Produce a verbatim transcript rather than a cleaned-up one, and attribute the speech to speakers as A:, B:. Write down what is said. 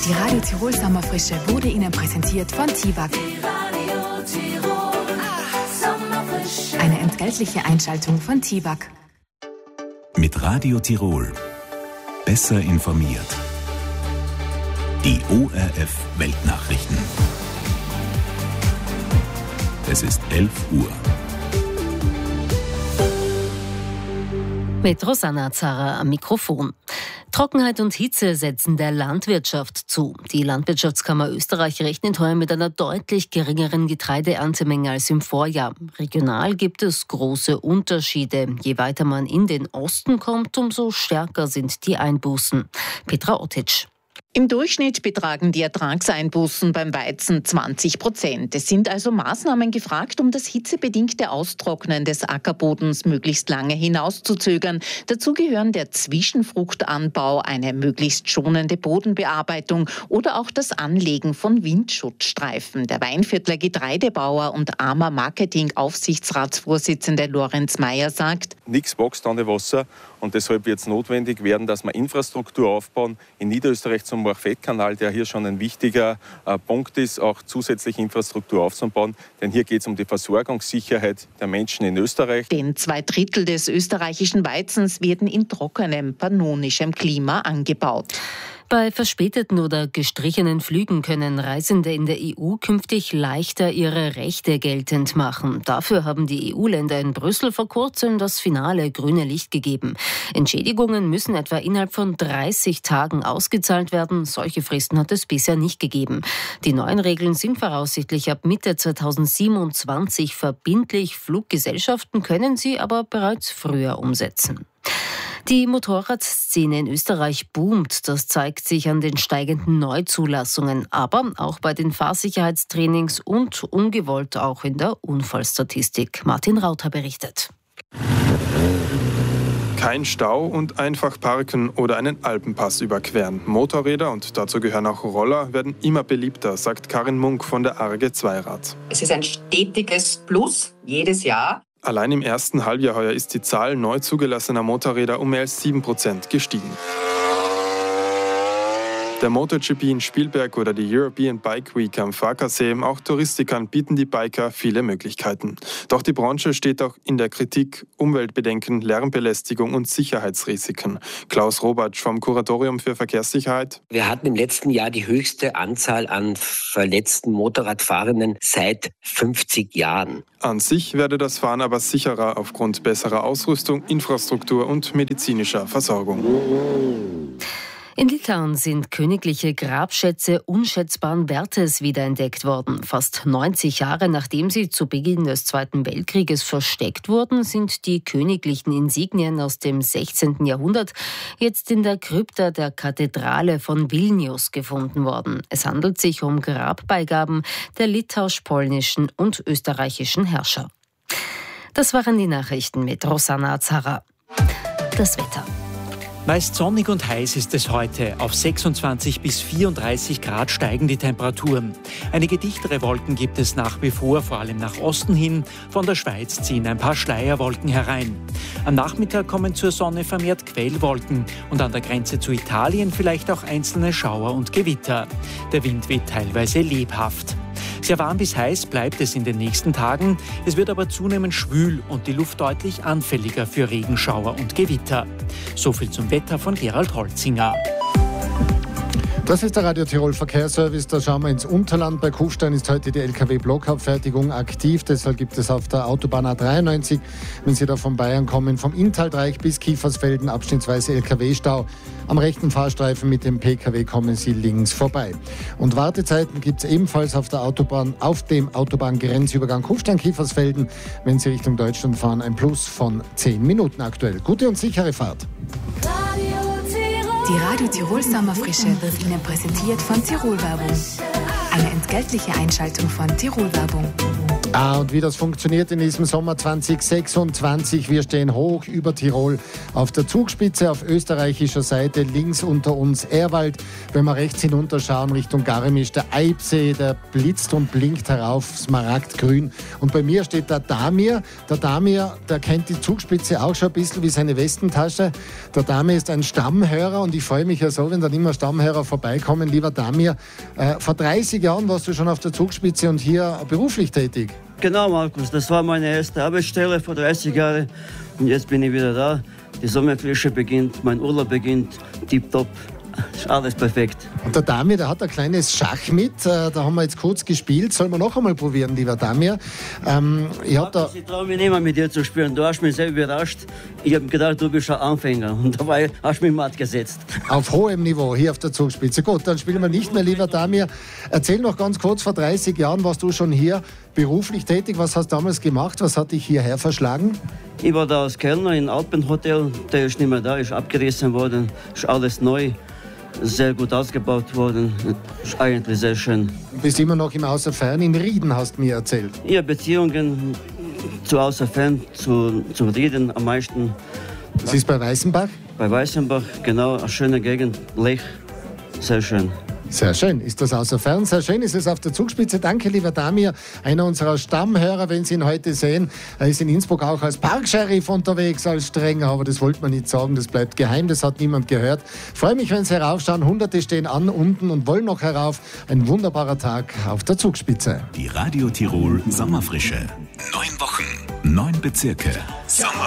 A: Die Radio Tirol Sommerfrische wurde Ihnen präsentiert von Tiwag. Eine entgeltliche Einschaltung von Tiwag.
B: Mit Radio Tirol. Besser informiert. Die O R F Weltnachrichten. Es ist elf Uhr.
C: Mit Rosanna Zara am Mikrofon. Trockenheit und Hitze setzen der Landwirtschaft zu. Die Landwirtschaftskammer Österreich rechnet heuer mit einer deutlich geringeren Getreideerntemenge als im Vorjahr. Regional gibt es große Unterschiede. Je weiter man in den Osten kommt, umso stärker sind die Einbußen. Petra Otic.
D: Im Durchschnitt betragen die Ertragseinbußen beim Weizen zwanzig Prozent. Es sind also Maßnahmen gefragt, um das hitzebedingte Austrocknen des Ackerbodens möglichst lange hinauszuzögern. Dazu gehören der Zwischenfruchtanbau, eine möglichst schonende Bodenbearbeitung oder auch das Anlegen von Windschutzstreifen. Der Weinviertler Getreidebauer und A M A Marketing-Aufsichtsratsvorsitzende Lorenz Meyer sagt:
E: Nichts wächst an dem Wasser und deshalb wird es notwendig werden, dass wir Infrastruktur aufbauen. In Niederösterreich zum Morfett-Kanal, der hier schon ein wichtiger äh, Punkt ist, auch zusätzliche Infrastruktur aufzubauen. Denn hier geht es um die Versorgungssicherheit der Menschen in Österreich.
D: Denn zwei Drittel des österreichischen Weizens werden in trockenem, pannonischem Klima angebaut.
C: Bei verspäteten oder gestrichenen Flügen können Reisende in der E U künftig leichter ihre Rechte geltend machen. Dafür haben die E U-Länder in Brüssel vor kurzem das finale grüne Licht gegeben. Entschädigungen müssen etwa innerhalb von dreißig Tagen ausgezahlt werden. Solche Fristen hat es bisher nicht gegeben. Die neuen Regeln sind voraussichtlich ab Mitte zweitausendsiebenundzwanzig verbindlich. Fluggesellschaften können sie aber bereits früher umsetzen. Die Motorradszene in Österreich boomt. Das zeigt sich an den steigenden Neuzulassungen, aber auch bei den Fahrsicherheitstrainings und ungewollt auch in der Unfallstatistik. Martin Rauter berichtet.
F: Kein Stau und einfach parken oder einen Alpenpass überqueren. Motorräder, und dazu gehören auch Roller, werden immer beliebter, sagt Karin Munk von der A R G Zweirad.
G: Es ist ein stetiges Plus jedes Jahr.
F: Allein im ersten Halbjahr heuer ist die Zahl neu zugelassener Motorräder um mehr als sieben Prozent gestiegen. Der MotoGP in Spielberg oder die European Bike Week am Farkasee, auch Touristikern bieten die Biker viele Möglichkeiten. Doch die Branche steht auch in der Kritik: Umweltbedenken, Lärmbelästigung und Sicherheitsrisiken. Klaus Robatsch vom Kuratorium für Verkehrssicherheit.
H: Wir hatten im letzten Jahr die höchste Anzahl an verletzten Motorradfahrenden seit fünfzig Jahren.
F: An sich werde das Fahren aber sicherer aufgrund besserer Ausrüstung, Infrastruktur und medizinischer Versorgung.
C: In Litauen sind königliche Grabschätze unschätzbaren Wertes wiederentdeckt worden. Fast neunzig Jahre nachdem sie zu Beginn des Zweiten Weltkrieges versteckt wurden, sind die königlichen Insignien aus dem sechzehnten Jahrhundert jetzt in der Krypta der Kathedrale von Vilnius gefunden worden. Es handelt sich um Grabbeigaben der litauisch-polnischen und österreichischen Herrscher. Das waren die Nachrichten mit Rosanna Zara. Das Wetter.
I: Meist sonnig und heiß ist es heute. Auf sechsundzwanzig bis vierunddreißig Grad steigen die Temperaturen. Einige dichtere Wolken gibt es nach wie vor, vor allem nach Osten hin. Von der Schweiz ziehen ein paar Schleierwolken herein. Am Nachmittag kommen zur Sonne vermehrt Quellwolken und an der Grenze zu Italien vielleicht auch einzelne Schauer und Gewitter. Der Wind weht teilweise lebhaft. Sehr warm bis heiß bleibt es in den nächsten Tagen. Es wird aber zunehmend schwül und die Luft deutlich anfälliger für Regenschauer und Gewitter. So viel zum Wetter von Gerald Holzinger.
J: Das ist der Radio Tirol Verkehrsservice. Da schauen wir ins Unterland. Bei Kufstein ist heute die L K W-Blockabfertigung aktiv. Deshalb gibt es auf der Autobahn A dreiundneunzig, wenn Sie da von Bayern kommen, vom Inntal-Dreieck bis Kiefersfelden abschnittsweise L K W-Stau. Am rechten Fahrstreifen mit dem P K W kommen Sie links vorbei. Und Wartezeiten gibt es ebenfalls auf der Autobahn, auf dem Autobahngrenzübergang Kufstein-Kiefersfelden, wenn Sie Richtung Deutschland fahren, ein Plus von zehn Minuten aktuell. Gute und sichere Fahrt.
A: Die Radio Tirol Sommerfrische wird Ihnen präsentiert von Tirol Werbung. Eine entgeltliche Einschaltung von Tirol Werbung.
J: Ah, und wie das funktioniert in diesem Sommer zwanzig sechsundzwanzig. Wir stehen hoch über Tirol auf der Zugspitze auf österreichischer Seite. Links unter uns Ehrwald. Wenn wir rechts hinunterschauen Richtung Garmisch, der Eibsee, der blitzt und blinkt herauf, smaragdgrün. Und bei mir steht der Damir. Der Damir, der kennt die Zugspitze auch schon ein bisschen wie seine Westentasche. Der Damir ist ein Stammhörer und ich freue mich ja so, wenn dann immer Stammhörer vorbeikommen. Lieber Damir, äh, vor dreißig Jahren warst du schon auf der Zugspitze und hier beruflich tätig.
K: Genau, Markus, das war meine erste Arbeitsstelle vor dreißig Jahren und jetzt bin ich wieder da. Die Sommerfrische beginnt, mein Urlaub beginnt, tipptopp, ist alles perfekt.
J: Und der Damir, der hat ein kleines Schach mit, da haben wir jetzt kurz gespielt, sollen wir noch einmal probieren, lieber Damir. Ähm, ich hab da
K: ich traue mich nicht mehr mit dir zu spielen, du hast mich sehr überrascht. Ich habe gedacht, du bist ein Anfänger und dabei hast du mich matt gesetzt.
J: Auf hohem Niveau, hier auf der Zugspitze. Gut, dann spielen wir nicht mehr, lieber Damir. Erzähl noch ganz kurz, vor dreißig Jahren warst du schon hier beruflich tätig. Was hast du damals gemacht? Was hat dich hierher verschlagen?
K: Ich war da als Kellner im Alpenhotel, der ist nicht mehr da, ist abgerissen worden, ist alles neu. Sehr gut ausgebaut worden, ist eigentlich sehr schön.
J: Du bist immer noch im Außerfern in Rieden, hast du mir erzählt.
K: Ja, Beziehungen zu Außerfern, zu, zu Rieden am meisten.
J: Das ist bei Weißenbach?
K: Bei Weißenbach, genau, eine schöne Gegend, Lech, sehr schön.
J: Sehr schön. Ist das Außerfern? Sehr schön ist es auf der Zugspitze. Danke, lieber Damir. Einer unserer Stammhörer, wenn Sie ihn heute sehen. Er ist in Innsbruck auch als Parksheriff unterwegs, als strenger. Aber das wollte man nicht sagen. Das bleibt geheim. Das hat niemand gehört. Ich freue mich, wenn Sie heraufschauen. Hunderte stehen an unten und wollen noch herauf. Ein wunderbarer Tag auf der Zugspitze.
B: Die Radio Tirol Sommerfrische. Neun Wochen, neun Bezirke. Sommer